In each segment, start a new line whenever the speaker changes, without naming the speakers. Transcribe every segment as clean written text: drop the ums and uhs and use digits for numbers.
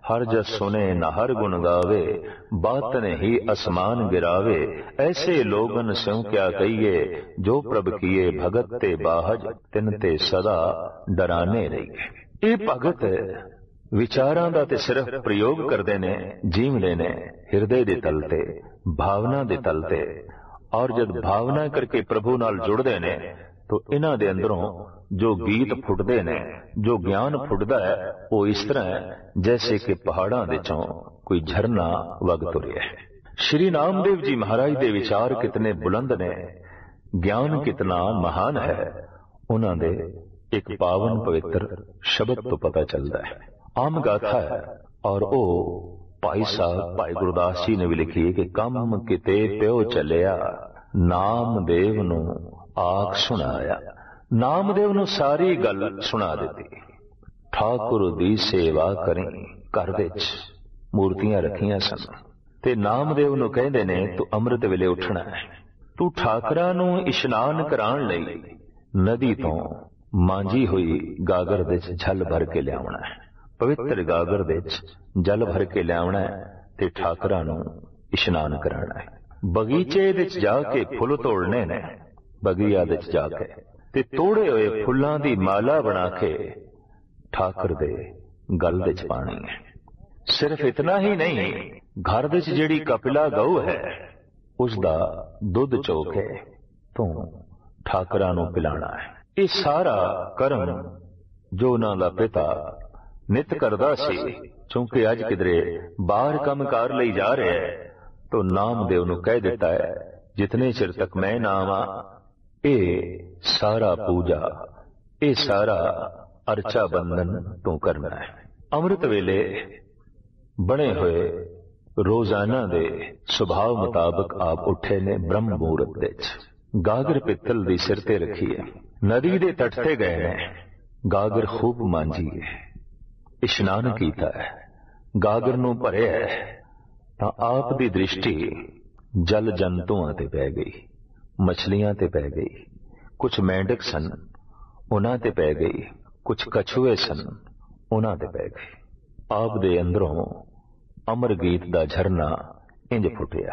हर जस सुने न हर गुण गावे, बातन ही असमान गिरावे। ऐसे लोगन स्यों क्या कहिए, जो प्रभ किए भगत ते बाहज, तिन ते सदा डराने रहिए। ये भगत विचारां दा ते सिर्फ प्रयोग करते ने, जीवते ने हिरदे दे तल ते, भावना दे तल ते। और जब भावना करके प्रभु नाल जुड़ते ने तो इन्हां दे अंदरों जो गीत फुटते ने, जो ज्ञान फुटदा है, वो इस तरह है जैसे कि पहाड़ां दे चों कोई झरना वग तुरिया है। श्री नामदेव जी महाराज दे विचार कितने बुलंद ने, ज्ञान कितना महान है, उन्हां दे एक पावन पवित्र शब्द तो पता चलता है। आम गाथा है और वो भाई साहब भाई गुरदास जी ने भी लिखी है कि कम किते प्यो चलिया, नामदेव नू आख सुनाया। नामदेव नू सारी गल सुना दी। ठाकुर दी सेवा करें, घर दे मूर्तियां रखियां सन ते नामदेव नू कहंदे ने तू अमृत वेले उठना है, तू ठाकरां नू इशनान कराण लई नदी तो मांझी हुई गागर दे झल भर के लियावना है। पवित्र गागर दे जल भर के लियावना है ते ठाकरां नू इशनान कराना है। बगीचे दे जाके फुल तोड़ने ने, बगिया दे जाके ते तोड़े हुए फुल्लां दी माला बना के ठाकर दे गल दे पानी है। सिर्फ इतना ही नहीं, घर दे जेड़ी कपिला गऊ है उसदा दुध चो के तू ठाकरां नू पिलाना है। ये सारा कर्म जो उन्हां दा पिता नित करदा सी, चूंकि अज किधरे बाहर काम कार लई जा रहे है तो नामदेव नू कह दिता है जितने चिर तक मैं ना आवां ए सारा पूजा, ए सारा अर्चा बंधन तू करना है। अमृत वेले बने हुए रोजाना दे सुभाव मुताबिक आप उठे ने ब्रह्म मुहूर्त दे गागर पित्तल दी सिर ते रखी है, नदी दे तट ते गए ने, गागर खूब मांझी है, इशनान कीता है, गागर नू भरे है तां आप दी दृष्टि जल जंतुआं ते पै गई, मछलियां ते पै गई, कुछ मेंढक सन उन्हां ते पै गई, कुछ कछुए सन उन्हां ते पै गई। आप दे अंदरों अमर गीत दा झरना इंज फुटिया।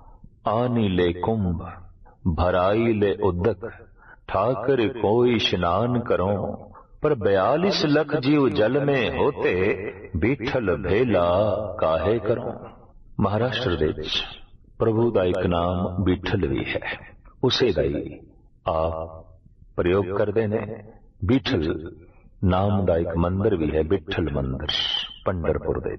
आनी ले कुंभ भराई ले उदक, ठाकर कोई स्नान करो, पर 42 लख जीव जल में होते, बीठल भेला काहे करो। महाराष्ट्र दे प्रभु दा एक नाम बीठल भी है, उसे दा ही आप प्रयोग करते ने। बीठल नाम दा एक मंदिर भी है, बिठल मंदिर पंडरपुर दे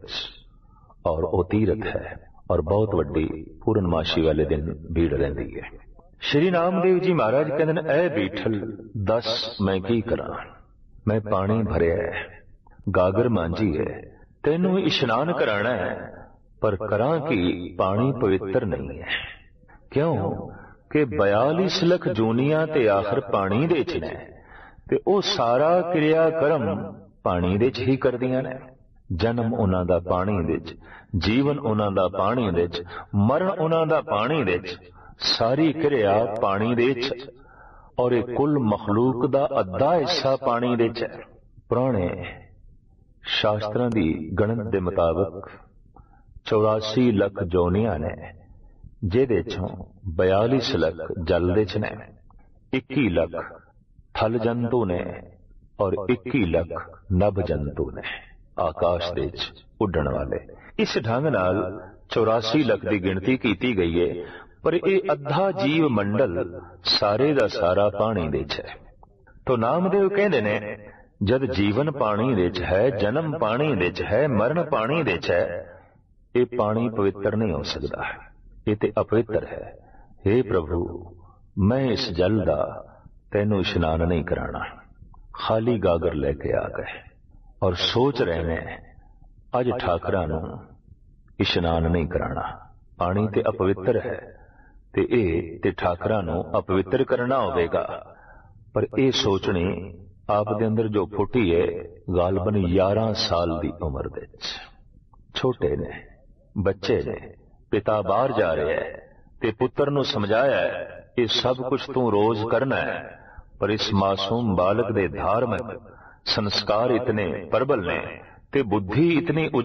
और वो तीरथ है और बहुत वड्डी पूर्णमाशी वाले दिन भीड़ रहती है। श्री नामदेव जी महाराज कहते हैं ऐ बीठल दस मैं की करा, मैं पानी भरिया है, गागर मांझी है, तेनू इशनान कराना है, पर करा कि पानी पवित्र नहीं है। क्यों कि 42 लख जूनियां ते आखिर पानी दे च ने ते ओ सारा क्रिया कर्म पानी दे च ही करदियां ने। जन्म उन्हां दा पानी दे च, जीवन उन्हां दा पानी दे च, मरण उन्हां दा पानी दे च, सारी क्रिया पानी दे च और एक कुल मखलूक दा अद्धा हिस्सा पानी दे च। पुराने शास्त्रां दी गणत दे मुताबिक 84 लख जोनियां ने, जेदे चों 42 लख जल दे च ने, 21 लख थल जंतु ने और 21 लख नभ जंतु ने, आकाश दे च उड़न वाले। इस ढंग नाल 84 लख की गिनती की गई है, पर यह अद्धा जीव मंडल सारे दा सारा पानी दे च है। तो नामदेव कहंदे ने जद जीवन पानी दे च है, जन्म पानी दे च है, मरण पानी दे च है, ये पानी पवित्र नहीं हो सकता, ये ते अपवित्र है। हे प्रभु, मैं इस जल दा तेनू स्नान नहीं कराना। खाली गागर लेके आ गए और सोच रहे ने अज ठाकरां नू स्नान नहीं कराना, पानी ते अपवित्र है ते ठाकरां नू अपवित्र करना होवेगा। पर यह सोचनी आप दे अंदर जो फुटी है गालबन 11 साल दी उम्र दे छोटे ने, बच्चे ने, पिता बाहर जा रहे है ते पुत्र नू समझाया है ये सब कुछ तू रोज करना है, पर इस मासूम बालक दे धार्मिक संस्कार इतने प्रबल ने ते बुद्धि इतनी